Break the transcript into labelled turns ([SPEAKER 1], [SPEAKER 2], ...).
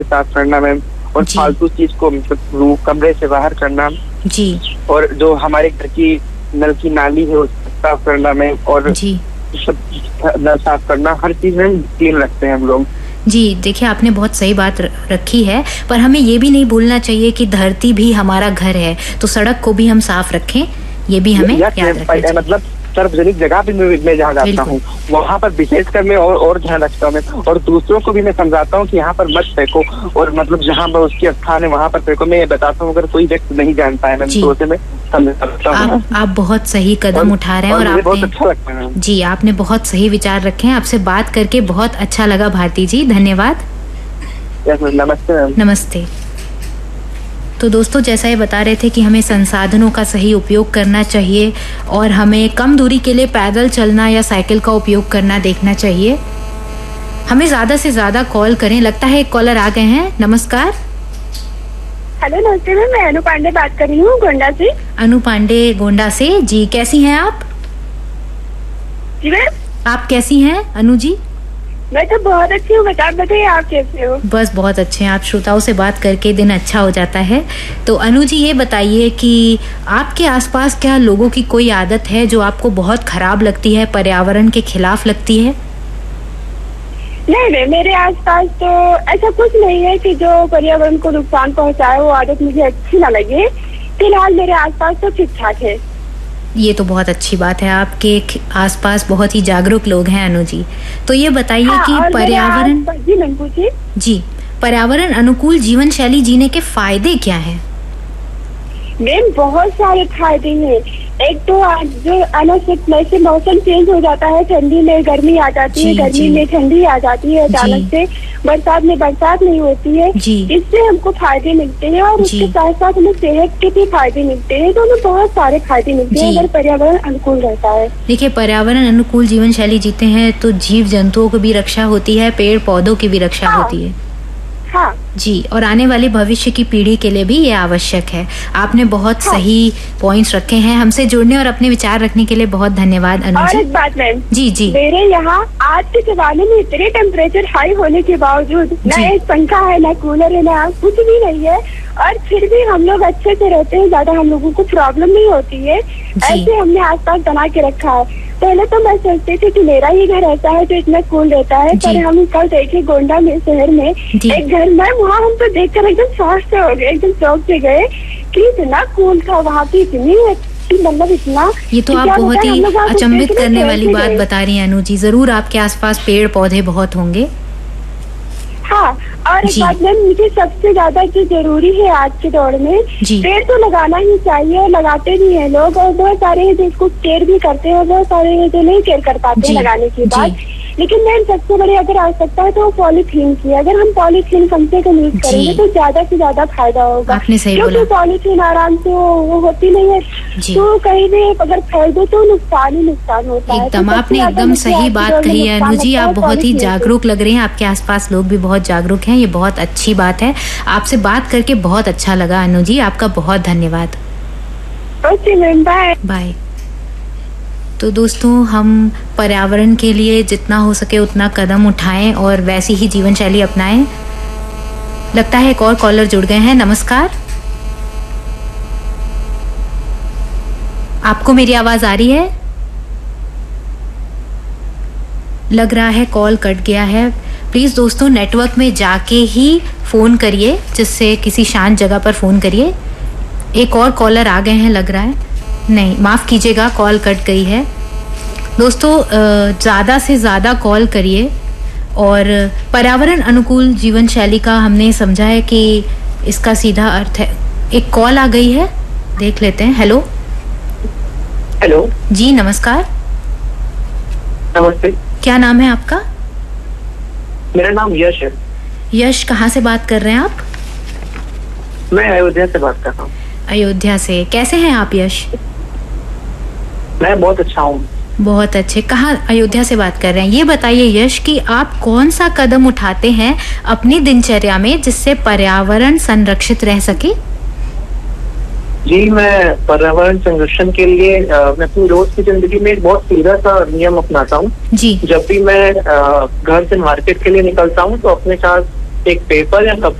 [SPEAKER 1] साफ करना मैम, और फालतू चीज को मतलब कमरे से बाहर करना
[SPEAKER 2] जी,
[SPEAKER 1] और जो हमारे घर की नल की नाली है उसको साफ करना मैम, और सब नल साफ करना, हर चीज में क्लीन रखते हैं हम लोग।
[SPEAKER 2] जी देखिए, आपने बहुत सही बात रखी है, पर हमें ये भी नहीं भूलना चाहिए कि धरती भी हमारा घर है, तो सड़क को भी हम साफ रखें, ये भी हमें याद रखना चाहिए।
[SPEAKER 1] मतलब सार्वजनिक जगह पे मैं जहाँ जाता हूँ वहाँ पर विशेषकर मैं और ध्यान रखता हूँ मैं, और दूसरों को भी मैं समझाता हूँ कि यहाँ पर मत फेंको, और मतलब जहाँ पर उसकी स्थान है वहाँ पर फेंको। मैं बताता हूँ, अगर कोई व्यक्ति नहीं जानता है मैं तो उसे मैं समझाता हूँ।
[SPEAKER 2] आप बहुत सही कदम उठा रहे हैं और आपने
[SPEAKER 1] बहुत अच्छा लगता है
[SPEAKER 2] जी, आपने बहुत सही विचार रखे हैं। आपसे बात करके बहुत अच्छा लगा भारती जी, धन्यवाद।
[SPEAKER 1] नमस्ते।
[SPEAKER 2] नमस्ते। तो दोस्तों, जैसा ये बता रहे थे कि हमें संसाधनों का सही उपयोग करना चाहिए और हमें कम दूरी के लिए पैदल चलना या साइकिल का उपयोग करना देखना चाहिए। हमें ज़्यादा से ज़्यादा कॉल करें। लगता है एक कॉलर आ गए हैं। नमस्कार।
[SPEAKER 3] हेलो नमस्ते मैम, मैं अनु पांडे बात कर रही हूँ गोंडा से।
[SPEAKER 2] अनु पांडे गोंडा से जी, कैसी हैं आप?
[SPEAKER 3] जी मैम।
[SPEAKER 2] आप कैसी हैं अनु जी?
[SPEAKER 3] मैं तो बहुत अच्छी हूँ, बताइए आप कैसे हो?
[SPEAKER 2] बस बहुत अच्छे हैं। आप श्रोताओं से बात करके दिन अच्छा हो जाता है। तो अनु जी, ये बताइए कि आपके आसपास क्या लोगों की कोई आदत है जो आपको बहुत खराब लगती है, पर्यावरण के खिलाफ लगती है?
[SPEAKER 3] नहीं, मेरे आसपास तो ऐसा कुछ नहीं है कि जो पर्यावरण को नुकसान पहुँचाए, वो आदत मुझे अच्छी ना लगे। फिलहाल मेरे आसपास तो ठीक ठाक है।
[SPEAKER 2] ये तो बहुत अच्छी बात है, आपके आसपास बहुत ही जागरूक लोग हैं अनु जी। तो ये बताइए कि पर्यावरण जी, पर्यावरण अनुकूल जीवन शैली जीने के फायदे क्या हैं?
[SPEAKER 3] मैम बहुत सारे फायदे हैं। एक तो आज जो अनावश्यक से मौसम चेंज हो जाता है, ठंडी में गर्मी आ जाती है, गर्मी में ठंडी आ जाती है अचानक से, बरसात में बरसात नहीं होती है, इससे हमको फायदे मिलते हैं और उसके साथ साथ हमें सेहत के भी फायदे मिलते हैं। तो हमें बहुत सारे फायदे मिलते हैं अगर पर्यावरण अनुकूल रहता है।
[SPEAKER 2] देखिए, पर्यावरण अनुकूल जीवन शैली जीते हैं तो जीव जंतुओं की भी रक्षा होती है, पेड़ पौधों की भी रक्षा होती है।
[SPEAKER 3] हाँ
[SPEAKER 2] जी, और आने वाली भविष्य की पीढ़ी के लिए भी ये आवश्यक है। आपने बहुत सही पॉइंट्स रखे हैं। हमसे जुड़ने और अपने विचार रखने के लिए बहुत धन्यवाद अनु जी।
[SPEAKER 3] और एक बात मैम,
[SPEAKER 2] जी
[SPEAKER 3] मेरे यहाँ आज के जमाने में इतने टेम्परेचर हाई होने के बावजूद न एक पंखा है, न कूलर है, न कुछ भी नहीं है, और फिर भी हम लोग अच्छे से रहते हैं, ज्यादा हम लोगों को प्रॉब्लम नहीं होती है। ऐसे हमने आसपास बना के रखा है। पहले तो मैं सोचती थी कि मेरा ही घर ऐसा है तो इतना कूल रहता है, पर हम कल देखे गोंडा में शहर में एक घर में, वहाँ हम तो देखकर एकदम शॉक से हो गए, एकदम चौंक से गए कि इतना कूल था वहाँ की, इतनी मतलब इतना।
[SPEAKER 2] ये तो आप बहुत ही अचंभित करने वाली बात बता रही हैं अनु जी। जरूर आपके आसपास पेड़ पौधे बहुत होंगे।
[SPEAKER 3] हाँ, और एक बात मैम, मुझे सबसे ज्यादा जो जरूरी है आज के दौर में, पेड़ तो लगाना ही चाहिए और लगाते भी हैं लोग, और बहुत सारे हैं जो इसको केयर भी करते हैं, बहुत सारे हैं जो नहीं केयर कर पाते हैं लगाने के बाद। लेकिन मैम सबसे बड़ी अगर आवश्यकता है तो पॉलीथीन की। अगर हम पॉलीथीन कम से कम यूज करेंगे तो ज्यादा से ज्यादा फायदा होगा, क्योंकि पॉलीथीन आराम से वो होती नहीं है, तो कहीं भी अगर फैल दो तो नुकसान ही नुकसान होता है।
[SPEAKER 2] एकदम आपने एकदम सही बात कही है अनु जी। आप बहुत ही जागरूक लग रहे हैं, आपके आसपास लोग भी बहुत जागरूक हैं, ये बहुत अच्छी बात है। आपसे बात करके बहुत अच्छा लगा अनु जी, आपका बहुत धन्यवाद।
[SPEAKER 3] Okay ma'am, bye
[SPEAKER 2] bye. तो दोस्तों, हम पर्यावरण के लिए जितना हो सके उतना कदम उठाएं और वैसी ही जीवन शैली अपनाएं। लगता है एक और कॉलर जुड़ गए हैं। नमस्कार, आपको मेरी आवाज आ रही है? लग रहा है कॉल कट गया है। प्लीज दोस्तों, नेटवर्क में जाके ही फोन करिए, जिससे किसी शांत जगह पर फोन करिए। एक और कॉलर आ गए हैं लग रहा है। नहीं, माफ कीजिएगा, कॉल कट गई है। दोस्तों, ज़्यादा से ज़्यादा कॉल करिए। और पर्यावरण अनुकूल जीवन शैली का हमने समझा है कि इसका सीधा अर्थ है। एक कॉल आ गई है, देख लेते हैं। हेलो
[SPEAKER 1] हेलो
[SPEAKER 2] जी, नमस्कार।
[SPEAKER 1] नमस्ते।
[SPEAKER 2] क्या नाम है आपका?
[SPEAKER 1] मेरा नाम यश है।
[SPEAKER 2] यश, कहाँ से बात कर रहे हैं आप?
[SPEAKER 1] मैं अयोध्या से बात कर रहा हूँ।
[SPEAKER 2] अयोध्या से। कैसे हैं आप यश?
[SPEAKER 1] मैं बहुत अच्छा हूँ।
[SPEAKER 2] बहुत अच्छे। कहाँ अयोध्या से बात कर रहे हैं? ये बताइए यश कि आप कौन सा कदम उठाते हैं अपनी दिनचर्या में जिससे पर्यावरण संरक्षित रह सके?
[SPEAKER 1] जी, मैं पर्यावरण संरक्षण के लिए मैं अपनी रोज की जिंदगी में एक बहुत सीधा सा नियम अपनाता हूँ जी। जब भी मैं घर से मार्केट के लिए निकलता हूँ तो अपने साथ एक पेपर या